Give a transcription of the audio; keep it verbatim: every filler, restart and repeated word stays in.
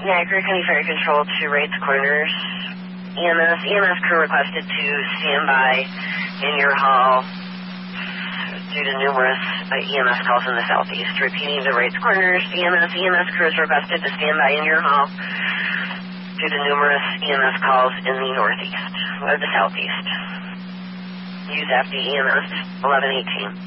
Niagara County Fire Control to Wright's Corners. E M S, E M S crew requested to stand by in your hall due to numerous uh, E M S calls in the southeast. Repeating the Wright's Corners, E M S, E M S crews requested to stand by in your hall due to numerous E M S calls in the northeast or the southeast. Use F D E M S eleven eighteen.